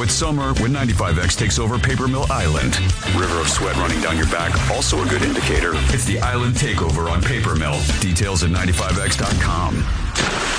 It's summer when 95X takes over Paper Mill Island. River of sweat running down your back, also a good indicator. It's the Island Takeover on Paper Mill. Details at 95X.com.